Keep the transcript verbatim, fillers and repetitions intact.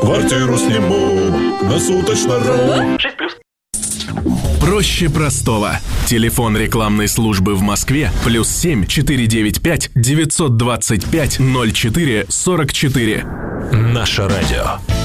Квартиру сниму на суточно.ру. шесть плюс. Проще простого. Телефон рекламной службы в Москве плюс семь четыре девять пять девятьсот двадцать пять ноль четыре сорок четыре. Наше радио.